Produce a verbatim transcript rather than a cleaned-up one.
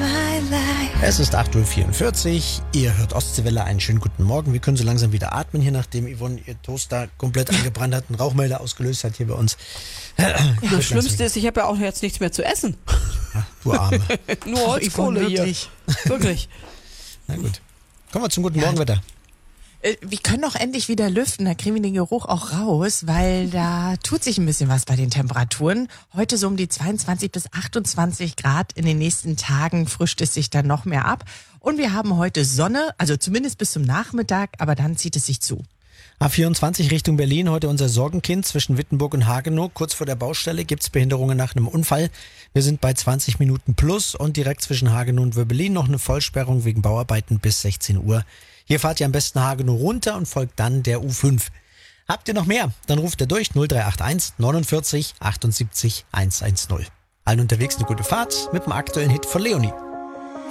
Es ist acht Uhr vierundvierzig, ihr hört Ostseewelle, einen schönen guten Morgen. Wir können so langsam wieder atmen hier, nachdem Yvonne ihr Toaster komplett angebrannt hat, einen Rauchmelder ausgelöst hat hier bei uns. Ja, das Schlimmste ist, ich habe ja auch jetzt nichts mehr zu essen. Ach, du Arme. Nur Holzkohle hier. Wirklich. Wirklich. Na gut. Kommen wir zum guten Ja. Morgenwetter. Äh, Wir können doch endlich wieder lüften, da kriegen wir den Geruch auch raus, weil da tut sich ein bisschen was bei den Temperaturen. Heute so um die zweiundzwanzig bis achtundzwanzig Grad, in den nächsten Tagen frischt es sich dann noch mehr ab. Und wir haben heute Sonne, also zumindest bis zum Nachmittag, aber dann zieht es sich zu. A vierundzwanzig Richtung Berlin, heute unser Sorgenkind zwischen Wittenburg und Hagenow. Kurz vor der Baustelle gibt's Behinderungen nach einem Unfall. Wir sind bei zwanzig Minuten plus und direkt zwischen Hagenow und Wöblin noch eine Vollsperrung wegen Bauarbeiten bis sechzehn Uhr. Hier fahrt ihr am besten Hagenow runter und folgt dann der U fünf. Habt ihr noch mehr? Dann ruft ihr durch null drei acht eins neunundvierzig achtundsiebzig hundertzehn. Allen unterwegs eine gute Fahrt mit dem aktuellen Hit von Leonie.